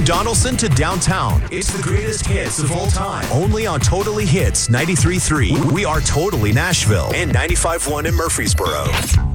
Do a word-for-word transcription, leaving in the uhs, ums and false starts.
Donaldson to downtown. It's the greatest hits of all time. Only on Totally Hits ninety-three point three. We are Totally Nashville and ninety-five point one in Murfreesboro.